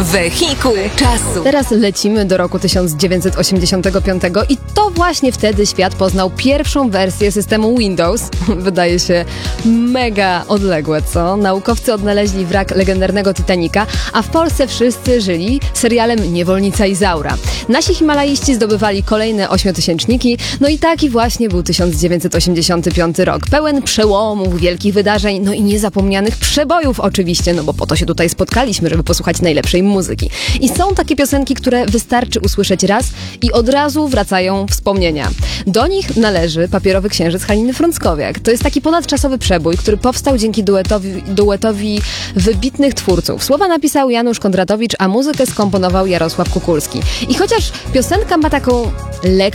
Wehikuł czasu. Teraz lecimy do roku 1985 i to właśnie wtedy świat poznał pierwszą wersję systemu Windows. Wydaje się mega odległe, co? Naukowcy odnaleźli wrak legendarnego Titanica, a w Polsce wszyscy żyli serialem Niewolnica Izaura. Nasi himalaiści zdobywali kolejne 8000-niki, no i taki właśnie był 1985 rok. Pełen przełomów, wielkich wydarzeń, no i niezapomnianych przebojów oczywiście, no bo po to się tutaj spotkaliśmy, żeby posłuchać najlepszej muzyki. I są takie piosenki, które wystarczy usłyszeć raz i od razu wracają wspomnienia. Do nich należy Papierowy Księżyc Haliny Frąckowiak. To jest taki ponadczasowy przebój, który powstał dzięki duetowi wybitnych twórców. Słowa napisał Janusz Kondratowicz, a muzykę skomponował Jarosław Kukulski. I chociaż piosenka ma taką